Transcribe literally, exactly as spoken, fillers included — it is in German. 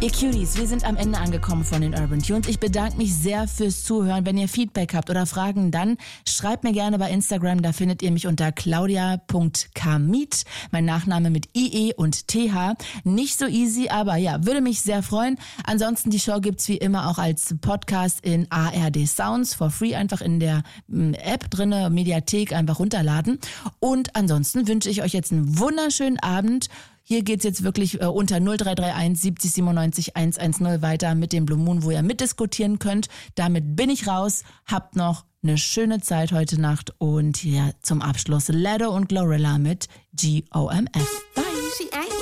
Ihr Cuties, wir sind am Ende angekommen von den Urban Tunes. Ich bedanke mich sehr fürs Zuhören. Wenn ihr Feedback habt oder Fragen, dann schreibt mir gerne bei Instagram. Da findet ihr mich unter claudia punkt kamit. Mein Nachname mit I E und T H. Nicht so easy, aber ja, würde mich sehr freuen. Ansonsten, die Show gibt's wie immer auch als Podcast in A R D Sounds for free. Einfach in der App drinne, Mediathek, einfach runterladen. Und ansonsten wünsche ich euch jetzt einen wunderschönen Abend. Hier geht's jetzt wirklich äh, unter null drei drei eins siebzig siebenundneunzig hundertzehn weiter mit dem Blue Moon, wo ihr mitdiskutieren könnt. Damit bin ich raus. Habt noch eine schöne Zeit heute Nacht und hier zum Abschluss Ladder und Glorilla mit G O M F. Bye!